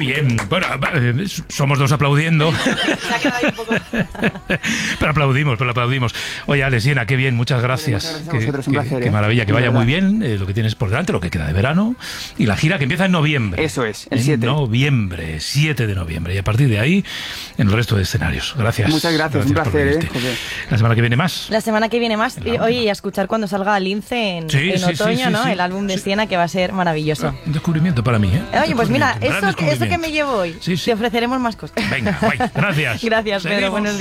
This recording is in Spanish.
bien. Bueno, somos dos aplaudiendo. Se ha quedado ahí un poco. Pero aplaudimos. Oye, Ale, Siena, qué bien, muchas gracias. Muchas gracias a vosotros, un placer. Qué maravilla, que vaya muy bien lo que tienes por delante, lo que queda de verano. Y la gira que empieza en noviembre. Eso es, el 7. Noviembre, 7 de noviembre. Y a partir de ahí, en el resto de escenarios. Gracias. Muchas gracias, un placer, José. La semana que viene más. La semana que viene más. Oye, y a escuchar cuando salga Lince en otoño, ¿no? El álbum de Siena, que va a ser maravilloso. Un descubrimiento para mí, ¿eh? Oye, pues mira, eso que me llevo hoy. Te ofreceremos más cosas. Venga, guay. Gracias. Gracias, Pedro. Buenos días.